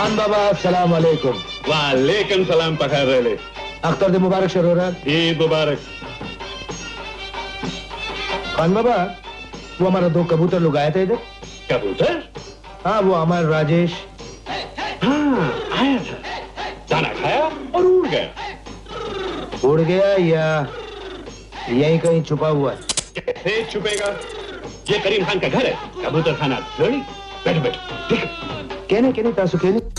खान बाबा सलाम अलैकुम। वालेकुम सलाम पखार रहे। अख्तर दे मुबारक शरोरा। ईद मुबारक। खान बाबा वो हमारा 2 कबूतर लोग आए थे इधर। कबूतर? हाँ वो अमर राजेश। हाँ आया था, दाना खाया और उड़ गया। उड़ गया या यहीं कहीं छुपा हुआ है? कैसे छुपेगा? ये करीम खान का घर है, कबूतर खाना थोड़ी। बैठो बैठो, कहने तासु कहने